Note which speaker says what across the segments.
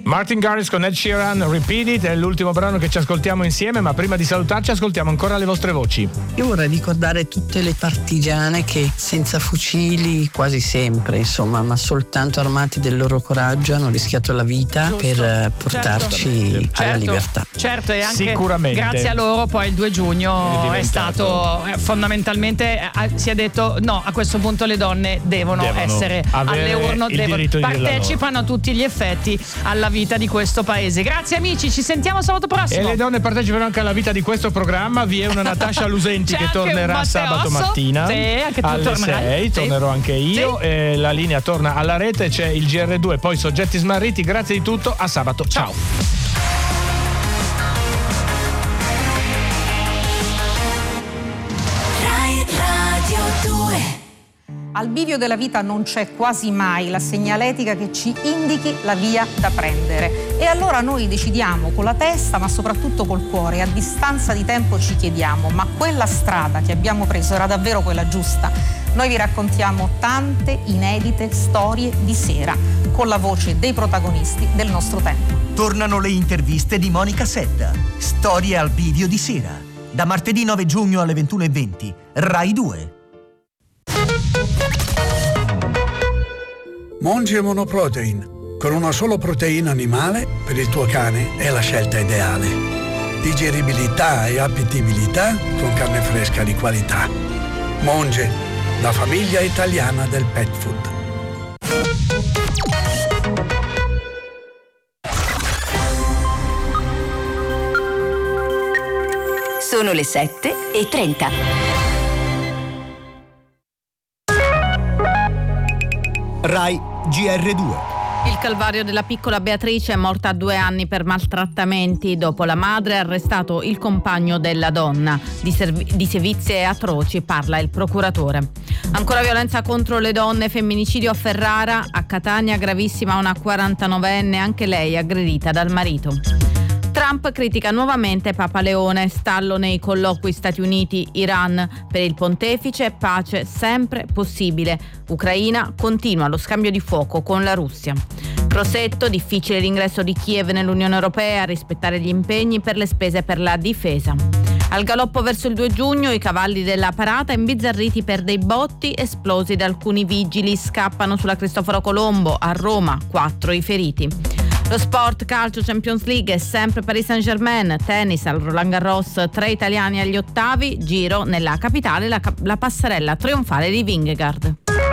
Speaker 1: Martin Garrix con Ed Sheeran, Repeat It, è l'ultimo brano che ci ascoltiamo insieme, ma prima di salutarci ascoltiamo ancora le vostre voci.
Speaker 2: Io vorrei ricordare tutte le partigiane che senza fucili, quasi sempre insomma, ma soltanto armati del loro coraggio, hanno rischiato la vita per portarci alla libertà.
Speaker 3: Certo, e anche
Speaker 1: sicuramente
Speaker 3: grazie a loro poi il 2 giugno è stato fondamentalmente, si è detto no, a questo punto le donne devono essere alle urne, partecipano a tutti gli effetti alla vita di questo paese. Grazie amici, ci sentiamo sabato prossimo.
Speaker 1: E le donne partecipano anche alla vita di questo programma. Vi è una Natascia Lusenti che tornerà sabato mattina
Speaker 3: anche tu
Speaker 1: alle 6, tornerò anche io, e la linea torna alla rete, c'è il GR2, poi Soggetti Smarriti. Grazie di tutto, a sabato, ciao.
Speaker 4: Radio 2. Al bivio della vita non c'è quasi mai la segnaletica che ci indichi la via da prendere. E allora noi decidiamo con la testa, ma soprattutto col cuore. A distanza di tempo ci chiediamo: ma quella strada che abbiamo preso era davvero quella giusta? Noi vi raccontiamo tante inedite storie di sera, con la voce dei protagonisti del nostro tempo.
Speaker 5: Tornano le interviste di Monica Sedda. Storie al bivio di sera. Da martedì 9 giugno alle 21:20. Rai 2.
Speaker 6: Monge Monoprotein. Con una sola proteina animale per il tuo cane è la scelta ideale. Digeribilità e appetibilità con carne fresca di qualità. Monge, la famiglia italiana del pet food.
Speaker 7: Sono le 7:30.
Speaker 5: Rai GR2.
Speaker 8: Il calvario della piccola Beatrice è morta a 2 anni per maltrattamenti. Dopo la madre ha arrestato il compagno della donna. Di sevizie atroci parla il procuratore. Ancora violenza contro le donne, femminicidio a Ferrara. A Catania gravissima una 49enne, anche lei aggredita dal marito. Trump critica nuovamente Papa Leone, stallo nei colloqui Stati Uniti-Iran. Per il pontefice pace sempre possibile. Ucraina continua lo scambio di fuoco con la Russia. Crosetto, difficile l'ingresso di Kiev nell'Unione Europea, rispettare gli impegni per le spese per la difesa. Al galoppo verso il 2 giugno i cavalli della parata imbizzarriti per dei botti esplosi da alcuni vigili, scappano sulla Cristoforo Colombo, a Roma, 4 i feriti. Lo sport, calcio, Champions League è sempre Paris Saint-Germain, tennis al Roland Garros, 3 italiani agli ottavi, giro nella capitale, la passerella trionfale di Vingegaard.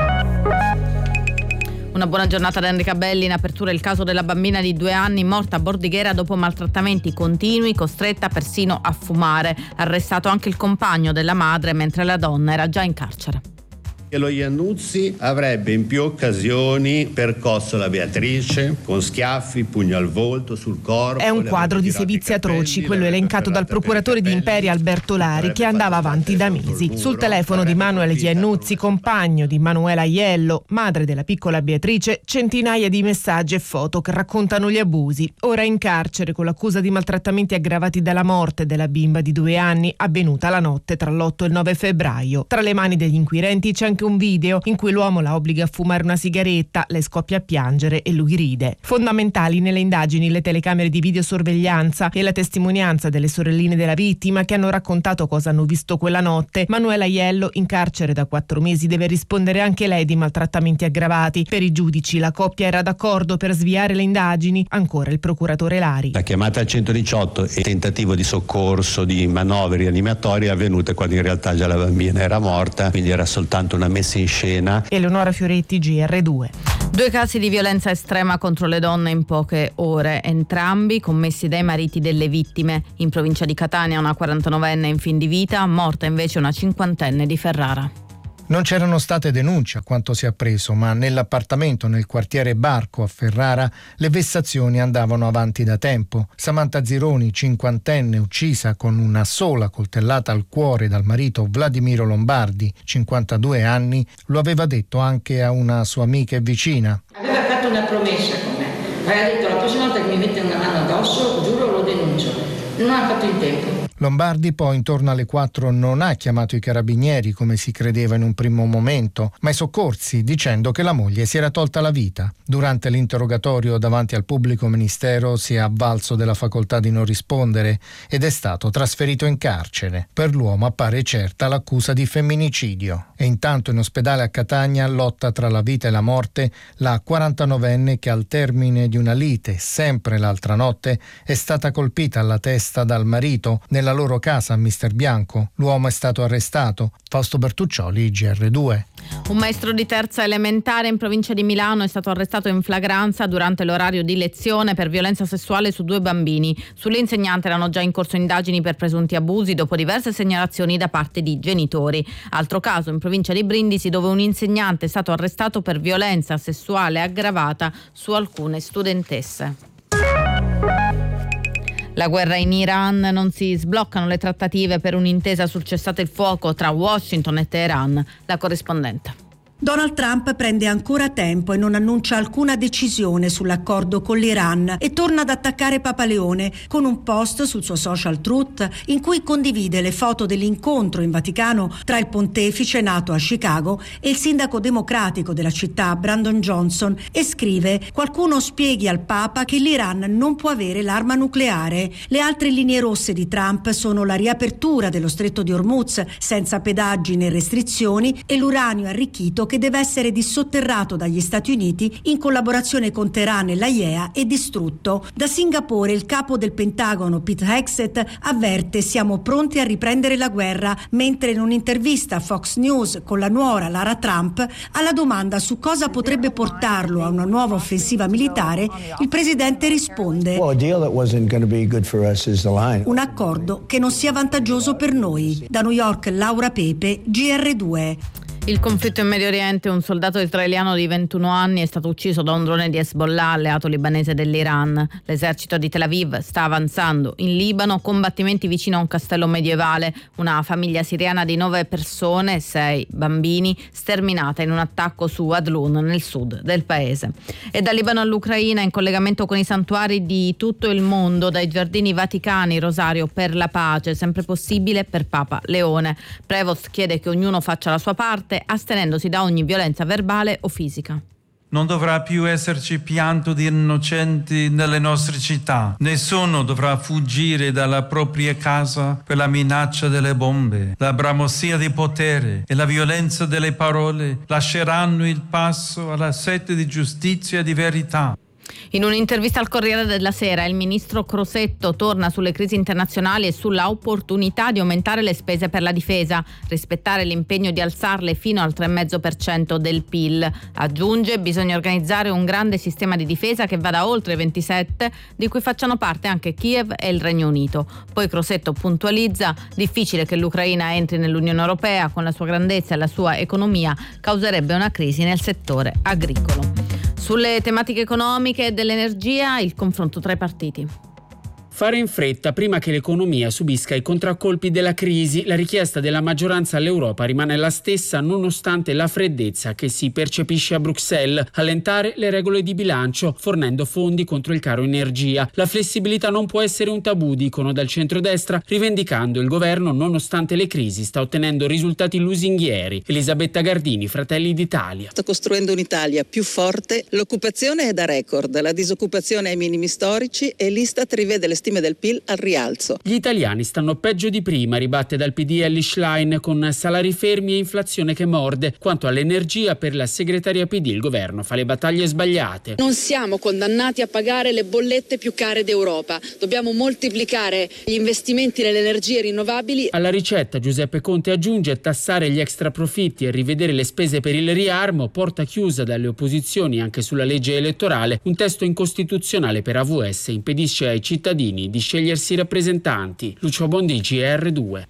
Speaker 8: Una buona giornata da Enrica Belli. In apertura il caso della bambina di 2 anni morta a Bordighera dopo maltrattamenti continui, costretta persino a fumare. Arrestato anche il compagno della madre mentre la donna era già in carcere.
Speaker 9: Lo Iannuzzi avrebbe in più occasioni percosso la Beatrice con schiaffi, pugno al volto, sul corpo.
Speaker 10: È un quadro di sevizie atroci, quello elencato dal procuratore di Imperia Alberto Lari, che andava avanti da mesi. Sul telefono di Manuel Iannuzzi, compagno di Manuela Aiello, madre della piccola Beatrice, centinaia di messaggi e foto che raccontano gli abusi. Ora in carcere con l'accusa di maltrattamenti aggravati dalla morte della bimba di 2 anni, avvenuta la notte tra l'8 e il 9 febbraio. Tra le mani degli inquirenti c'è anche un video in cui l'uomo la obbliga a fumare una sigaretta, lei scoppia a piangere e lui ride. Fondamentali nelle indagini le telecamere di videosorveglianza e la testimonianza delle sorelline della vittima, che hanno raccontato cosa hanno visto quella notte. Manuela Aiello, in carcere da 4 mesi, deve rispondere anche lei di maltrattamenti aggravati. Per i giudici la coppia era d'accordo per sviare le indagini. Ancora il procuratore Lari.
Speaker 9: La chiamata al 118 e il tentativo di soccorso, di manovre rianimatori, è avvenuta quando in realtà già la bambina era morta, quindi era soltanto una messa in scena.
Speaker 10: Eleonora Fioretti, GR2.
Speaker 8: 2 casi di violenza estrema contro le donne in poche ore, entrambi commessi dai mariti delle vittime. In provincia di Catania una 49enne in fin di vita, morta invece una 50enne di Ferrara.
Speaker 11: Non c'erano state denunce, a quanto si è appreso, ma nell'appartamento nel quartiere Barco a Ferrara le vessazioni andavano avanti da tempo. Samantha Zironi, 50enne, uccisa con una sola coltellata al cuore dal marito Vladimiro Lombardi, 52 anni, lo aveva detto anche a una sua amica e vicina.
Speaker 12: Aveva fatto una promessa con me, aveva detto: la prossima volta che mi mette una mano addosso, giuro, lo denuncio. Non ha fatto in tempo.
Speaker 11: Lombardi poi intorno alle 4 non ha chiamato i carabinieri come si credeva in un primo momento, ma i soccorsi, dicendo che la moglie si era tolta la vita. Durante l'interrogatorio davanti al pubblico ministero si è avvalso della facoltà di non rispondere ed è stato trasferito in carcere. Per l'uomo appare certa l'accusa di femminicidio. E intanto in ospedale a Catania lotta tra la vita e la morte la 49enne che al termine di una lite, sempre l'altra notte, è stata colpita alla testa dal marito nella loro casa a Mister Bianco. L'uomo è stato arrestato. Fausto Bertuccioli, GR2.
Speaker 8: Un maestro di terza elementare in provincia di Milano è stato arrestato in flagranza durante l'orario di lezione per violenza sessuale su 2 bambini. Sull'insegnante erano già in corso indagini per presunti abusi dopo diverse segnalazioni da parte di genitori. Altro caso in provincia di Brindisi, dove un insegnante è stato arrestato per violenza sessuale aggravata su alcune studentesse. La guerra in Iran, non si sbloccano le trattative per un'intesa sul cessate il fuoco tra Washington e Teheran. La corrispondente.
Speaker 13: Donald Trump prende ancora tempo e non annuncia alcuna decisione sull'accordo con l'Iran e torna ad attaccare Papa Leone con un post sul suo social Truth in cui condivide le foto dell'incontro in Vaticano tra il pontefice nato a Chicago e il sindaco democratico della città Brandon Johnson e scrive: qualcuno spieghi al Papa che l'Iran non può avere l'arma nucleare. Le altre linee rosse di Trump sono la riapertura dello stretto di Hormuz senza pedaggi né restrizioni e l'uranio arricchito che deve essere dissotterrato dagli Stati Uniti in collaborazione con Teheran e l'AIEA e distrutto. Da Singapore il capo del Pentagono Pete Hegseth avverte: siamo pronti a riprendere la guerra, mentre in un'intervista a Fox News con la nuora Lara Trump, alla domanda su cosa potrebbe portarlo a una nuova offensiva militare, il presidente risponde: un accordo che non sia vantaggioso per noi. Da New York Laura Pepe, GR2.
Speaker 8: Il conflitto in Medio Oriente, un soldato israeliano di 21 anni è stato ucciso da un drone di Hezbollah, alleato libanese dell'Iran. L'esercito di Tel Aviv sta avanzando in Libano, combattimenti vicino a un castello medievale, una famiglia siriana di 9 persone, 6 bambini, sterminata in un attacco su Adlun nel sud del paese. E dal Libano all'Ucraina, in collegamento con i santuari di tutto il mondo, dai giardini vaticani, rosario per la pace, sempre possibile per Papa Leone. Prevost chiede che ognuno faccia la sua parte, astenendosi da ogni violenza verbale o fisica.
Speaker 14: Non dovrà più esserci pianto di innocenti nelle nostre città. Nessuno dovrà fuggire dalla propria casa per la minaccia delle bombe. La bramosia di potere e la violenza delle parole lasceranno il passo alla sete di giustizia e di verità.
Speaker 8: In un'intervista al Corriere della Sera, il ministro Crosetto torna sulle crisi internazionali e sulla opportunità di aumentare le spese per la difesa, rispettare l'impegno di alzarle fino al 3,5% del PIL. Aggiunge: bisogna organizzare un grande sistema di difesa che vada oltre i 27, di cui facciano parte anche Kiev e il Regno Unito. Poi Crosetto puntualizza: difficile che l'Ucraina entri nell'Unione Europea, con la sua grandezza e la sua economia causerebbe una crisi nel settore agricolo. Sulle tematiche economiche e dell'energia, il confronto tra i partiti.
Speaker 15: Fare in fretta prima che l'economia subisca i contraccolpi della crisi. La richiesta della maggioranza all'Europa rimane la stessa nonostante la freddezza che si percepisce a Bruxelles. Allentare le regole di bilancio fornendo fondi contro il caro energia. La flessibilità non può essere un tabù, dicono dal centrodestra, rivendicando il governo nonostante le crisi sta ottenendo risultati lusinghieri. Elisabetta Gardini, Fratelli d'Italia.
Speaker 16: Sto costruendo un'Italia più forte, l'occupazione è da record, la disoccupazione è ai minimi storici e l'Istat rivede le stime del PIL al rialzo.
Speaker 15: Gli italiani stanno peggio di prima, ribatte dal PD Elly Schlein, con salari fermi e inflazione che morde. Quanto all'energia, per la segretaria PD il governo fa le battaglie sbagliate.
Speaker 17: Non siamo condannati a pagare le bollette più care d'Europa. Dobbiamo moltiplicare gli investimenti nelle energie rinnovabili.
Speaker 15: Alla ricetta Giuseppe Conte aggiunge: tassare gli extra profitti e rivedere le spese per il riarmo, porta chiusa dalle opposizioni anche sulla legge elettorale. Un testo incostituzionale per AVS impedisce ai cittadini di scegliersi rappresentanti. Lucio Bondi, GR2.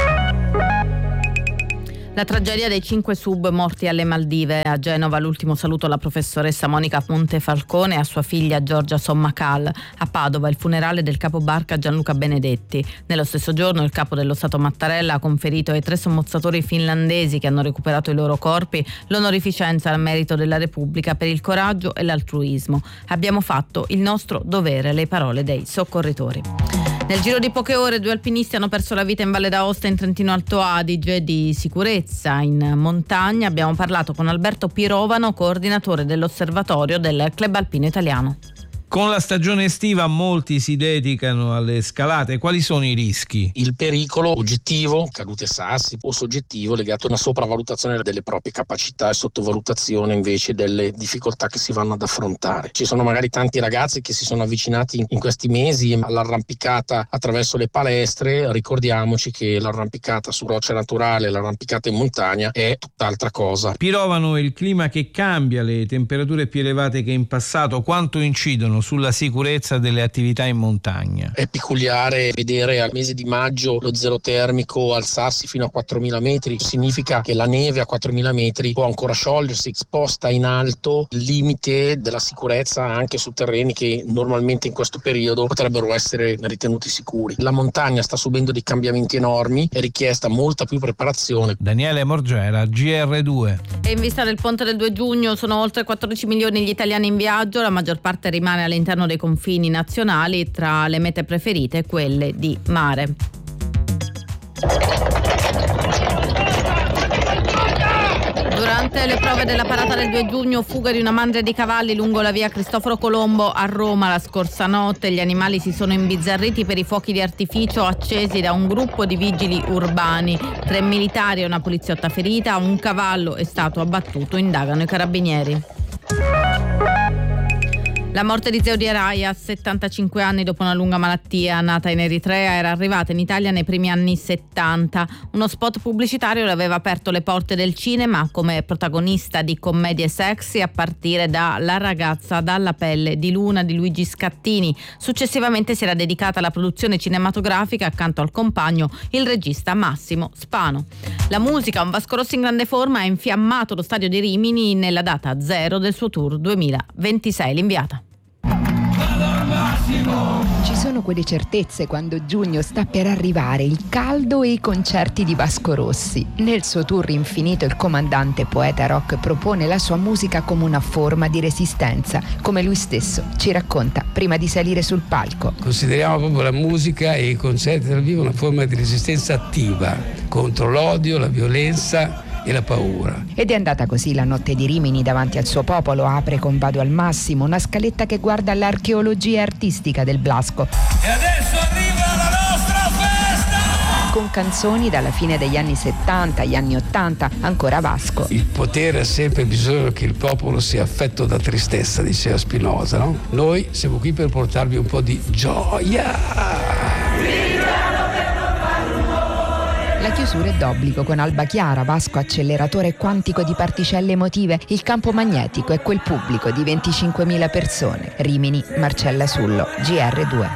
Speaker 8: La tragedia dei 5 sub morti alle Maldive. A Genova l'ultimo saluto alla professoressa Monica Montefalcone e a sua figlia Giorgia Sommacal. A Padova il funerale del capobarca Gianluca Benedetti. Nello stesso giorno il capo dello Stato Mattarella ha conferito ai 3 sommozzatori finlandesi che hanno recuperato i loro corpi l'onorificenza al merito della Repubblica per il coraggio e l'altruismo. Abbiamo fatto il nostro dovere, le parole dei soccorritori. Nel giro di poche ore 2 alpinisti hanno perso la vita in Valle d'Aosta in Trentino Alto Adige. Di sicurezza in montagna abbiamo parlato con Alberto Pirovano, coordinatore dell'osservatorio del Club Alpino Italiano.
Speaker 18: Con la stagione estiva molti si dedicano alle scalate. Quali sono i rischi?
Speaker 19: Il pericolo oggettivo, cadute sassi, o soggettivo legato a una sopravvalutazione delle proprie capacità e sottovalutazione invece delle difficoltà che si vanno ad affrontare. Ci sono magari tanti ragazzi che si sono avvicinati in questi mesi all'arrampicata attraverso le palestre. Ricordiamoci che l'arrampicata su roccia naturale, l'arrampicata in montagna è tutt'altra cosa.
Speaker 18: Pirovano, il clima che cambia, le temperature più elevate che in passato, quanto incidono sulla sicurezza delle attività in montagna?
Speaker 19: È peculiare vedere al mese di maggio lo zero termico alzarsi fino a 4.000 metri. Significa che la neve a 4.000 metri può ancora sciogliersi, sposta in alto il limite della sicurezza anche su terreni che normalmente in questo periodo potrebbero essere ritenuti sicuri. La montagna sta subendo dei cambiamenti enormi, è richiesta molta più preparazione.
Speaker 18: Daniele Morgera, GR2.
Speaker 8: E in vista del ponte del 2 giugno sono oltre 14 milioni gli italiani in viaggio, la maggior parte rimane all'interno dei confini nazionali, tra le mete preferite quelle di mare. Durante le prove della parata del 2 giugno, fuga di una mandria di cavalli lungo la via Cristoforo Colombo a Roma la scorsa notte. Gli animali si sono imbizzarriti per i fuochi di artificio accesi da un gruppo di vigili urbani. 3 militari e una poliziotta ferita, un cavallo è stato abbattuto, indagano i carabinieri. La morte di Zewde Raya, 75 anni dopo una lunga malattia, nata in Eritrea, era arrivata in Italia nei primi anni 70. Uno spot pubblicitario le aveva aperto le porte del cinema come protagonista di commedie sexy, a partire da La ragazza dalla pelle di luna di Luigi Scattini. Successivamente si era dedicata alla produzione cinematografica accanto al compagno, il regista Massimo Spano. La musica, un Vasco Rossi in grande forma, ha infiammato lo stadio di Rimini nella data 0 del suo tour 2026. L'inviata.
Speaker 20: Ci sono quelle certezze quando giugno sta per arrivare, il caldo e i concerti di Vasco Rossi. Nel suo tour infinito il comandante poeta rock propone la sua musica come una forma di resistenza, come lui stesso ci racconta prima di salire sul palco.
Speaker 21: Consideriamo proprio la musica e i concerti dal vivo una forma di resistenza attiva contro l'odio, la violenza e la paura.
Speaker 20: Ed è andata così la notte di Rimini davanti al suo popolo. Apre con Vado al massimo, una scaletta che guarda l'archeologia artistica del Blasco.
Speaker 22: E adesso arriva la nostra festa!
Speaker 20: Con canzoni dalla fine degli anni 70 agli anni 80, ancora Vasco.
Speaker 21: Il potere ha sempre bisogno che il popolo sia affetto da tristezza, diceva Spinoza, no? Noi siamo qui per portarvi un po' di gioia.
Speaker 20: La chiusura è d'obbligo con Alba Chiara, Vasco acceleratore quantico di particelle emotive, il campo magnetico e quel pubblico di 25.000 persone. Rimini, Marcella Sullo, GR2.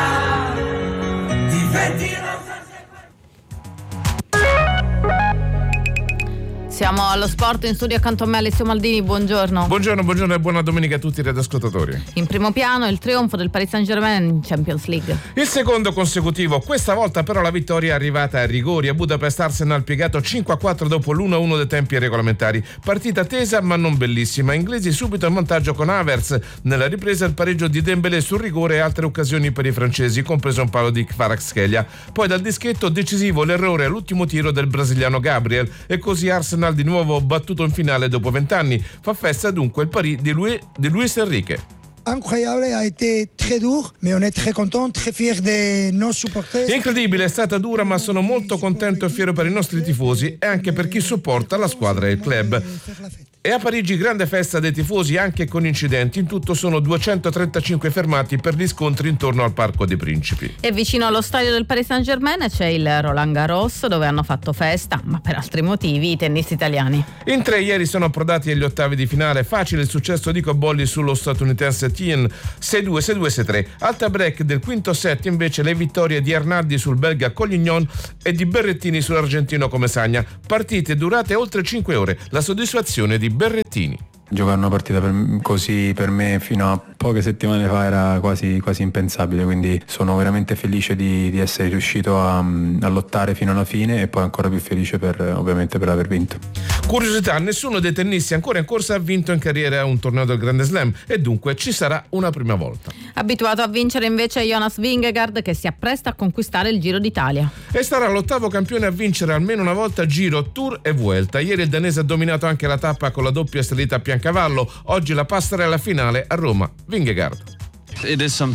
Speaker 8: Siamo allo sport, in studio accanto a me Alessio Maldini, buongiorno.
Speaker 23: Buongiorno e buona domenica a tutti i radioascoltatori.
Speaker 8: In primo piano il trionfo del Paris Saint-Germain in Champions League.
Speaker 23: Il secondo consecutivo, questa volta però la vittoria è arrivata a rigori. A Budapest Arsenal piegato 5-4 dopo l'1-1 dei tempi regolamentari. Partita tesa ma non bellissima. Inglesi subito in vantaggio con Havertz. Nella ripresa il pareggio di Dembélé sul rigore e altre occasioni per i francesi, compreso un palo di Kvaratskhelia. Poi dal dischetto decisivo l'errore all'ultimo tiro del brasiliano Gabriel e così Arsenal di nuovo battuto in finale dopo 20 anni. Fa festa dunque il Paris di Luis Enrique.
Speaker 24: Incroyable, a été très dur, mais on est très content, très fier de nos supporters.
Speaker 23: Incredibile, è stata dura, ma sono molto contento e fiero per i nostri tifosi e anche per chi supporta la squadra e il club. E a Parigi grande festa dei tifosi anche con incidenti. In tutto sono 235 fermati per gli scontri intorno al Parco dei Principi.
Speaker 8: E vicino allo stadio del Paris Saint-Germain c'è il Roland Garros, dove hanno fatto festa, ma per altri motivi, i tennisti italiani.
Speaker 23: In 3 ieri sono approdati agli ottavi di finale. Facile il successo di Cobolli sullo statunitense Thiem, 6-2, 6-2, 6-3. Alta break del quinto set invece le vittorie di Arnaldi sul belga Collignon e di Berrettini sull'argentino Comesaña. Partite durate oltre 5 ore. La soddisfazione di Berrettini.
Speaker 25: Giocare una partita così per me fino a poche settimane fa era quasi impensabile, quindi sono veramente felice di essere riuscito a lottare fino alla fine e poi ancora più felice ovviamente per aver vinto.
Speaker 23: Curiosità, nessuno dei tennisti ancora in corsa ha vinto in carriera un torneo del Grande Slam e dunque ci sarà una prima volta.
Speaker 8: Abituato a vincere invece Jonas Vingegaard, che si appresta a conquistare il Giro d'Italia.
Speaker 23: E sarà l'8º campione a vincere almeno una volta Giro, Tour e Vuelta. Ieri il danese ha dominato anche la tappa con la doppia salita a Piancavallo. Oggi la passerella finale a Roma. Vingegaard.
Speaker 1: È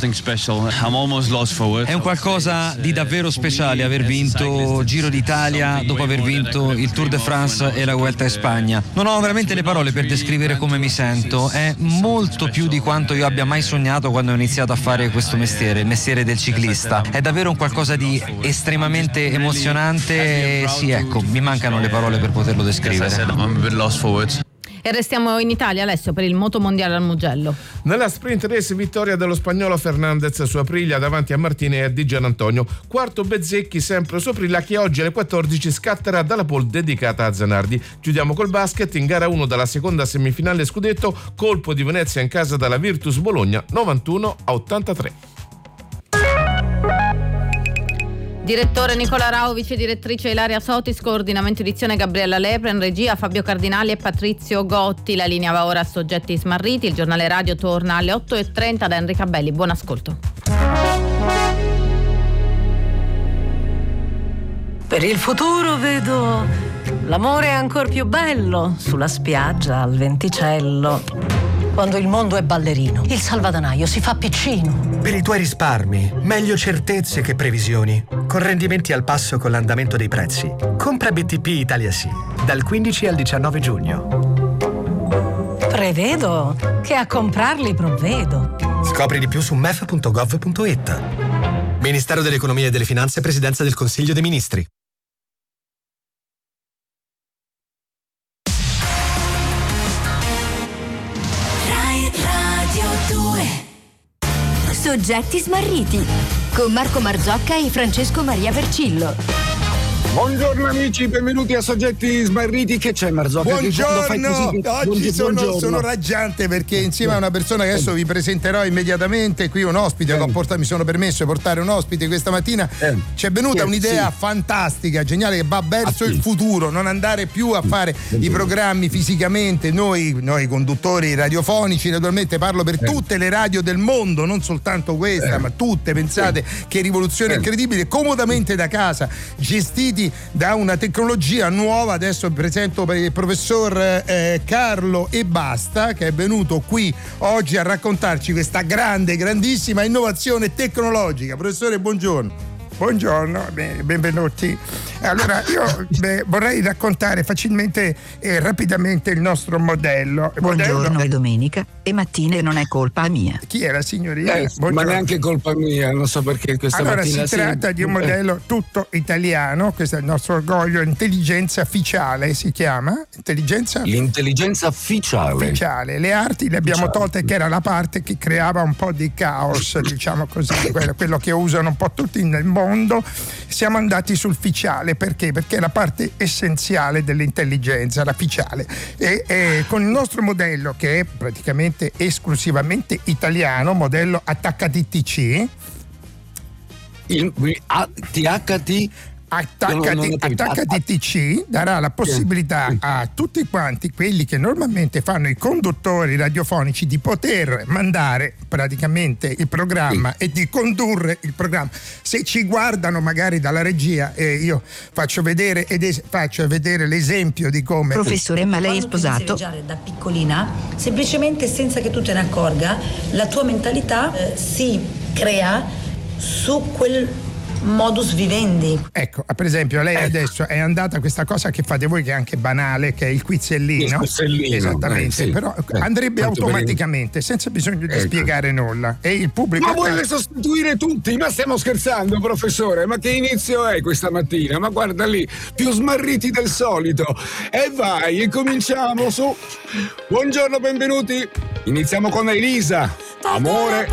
Speaker 1: un qualcosa di davvero speciale aver vinto Giro d'Italia dopo aver vinto il Tour de France e la Vuelta in Spagna. Non ho veramente le parole per descrivere come mi sento. È molto più di quanto io abbia mai sognato quando ho iniziato a fare questo mestiere, il mestiere del ciclista. È davvero un qualcosa di estremamente emozionante e sì, ecco, mi mancano le parole per poterlo descrivere.
Speaker 8: E restiamo in Italia, Alessio, per il motomondiale al Mugello.
Speaker 23: Nella sprint race vittoria dello spagnolo Fernandez su Aprilia davanti a Martini e a Di Gianantonio. Quarto Bezzecchi sempre su Aprilia, che oggi alle 14 scatterà dalla pole dedicata a Zanardi. Chiudiamo col basket. In gara 1 dalla seconda semifinale scudetto, colpo di Venezia in casa dalla Virtus Bologna 91-83.
Speaker 8: Direttore Nicola Rao, vice direttrice Ilaria Sotis, coordinamento edizione Gabriella Lepre, in regia Fabio Cardinali e Patrizio Gotti. La linea va ora a Soggetti Smarriti. Il giornale radio torna alle 8:30 da Enrica Belli. Buon ascolto.
Speaker 2: Per il futuro vedo l'amore ancor più bello sulla spiaggia al venticello. Quando il mondo è ballerino, il salvadanaio si fa piccino.
Speaker 3: Per i tuoi risparmi, meglio certezze che previsioni. Con rendimenti al passo con l'andamento dei prezzi. Compra BTP Italia Sì, dal 15 al 19 giugno.
Speaker 2: Prevedo che a comprarli provvedo.
Speaker 3: Scopri di più su mef.gov.it. Ministero dell'Economia e delle Finanze, Presidenza del Consiglio dei Ministri.
Speaker 7: Soggetti Smarriti con Marco Marzocca e Francesco Maria Vercillo.
Speaker 4: Buongiorno amici, benvenuti a Soggetti Smarriti. Che c'è, Marzocca?
Speaker 6: Buongiorno, oggi sono raggiante perché insieme a una persona che adesso vi presenterò immediatamente, qui un ospite, mi sono permesso di portare un ospite questa mattina, ci è venuta un'idea fantastica, geniale, che va verso il futuro, non andare più a fare i programmi fisicamente, noi conduttori radiofonici, naturalmente parlo per tutte le radio del mondo, non soltanto questa, ma tutte, pensate che rivoluzione incredibile, comodamente da casa, gestiti da una tecnologia nuova. Adesso presento per il professor Carlo E Basta, che è venuto qui oggi a raccontarci questa grandissima innovazione tecnologica. Professore, buongiorno.
Speaker 26: Buongiorno, benvenuti. Allora io vorrei raccontare facilmente e rapidamente il nostro modello.
Speaker 27: Buongiorno, è domenica e mattine non è colpa mia.
Speaker 26: Chi è la signorina?
Speaker 4: Ma neanche colpa mia, non so perché questa mattina.
Speaker 26: Allora si tratta di un modello tutto italiano, questo è il nostro orgoglio, intelligenza ficiale si chiama.
Speaker 4: L'intelligenza ficiale.
Speaker 26: Le arti le abbiamo tolte, che era la parte che creava un po' di caos, diciamo così, quello che usano un po' tutti nel mondo. Siamo andati sul ficiale perché è la parte essenziale dell'intelligenza, la ficiale, e con il nostro modello, che è praticamente esclusivamente italiano, modello HTTC, HTTC darà la possibilità a tutti quanti quelli che normalmente fanno i conduttori radiofonici di poter mandare praticamente il programma e di condurre il programma. Se ci guardano magari dalla regia, io faccio vedere l'esempio di come.
Speaker 27: Professore, ma lei è sposato?
Speaker 2: Da piccolina, semplicemente senza che tu te ne accorga, la tua mentalità si crea su quel modus vivendi.
Speaker 26: Ecco, per esempio lei adesso è andata a questa cosa che fate voi, che è anche banale, che è il quizellino. Esattamente, però andrebbe automaticamente senza bisogno di spiegare nulla, e il pubblico.
Speaker 4: Ma vuole sostituire tutti? Ma stiamo scherzando, professore? Ma che inizio è questa mattina? Ma guarda lì, più smarriti del solito. E vai, e cominciamo su. Buongiorno, benvenuti. Iniziamo con Elisa. Amore.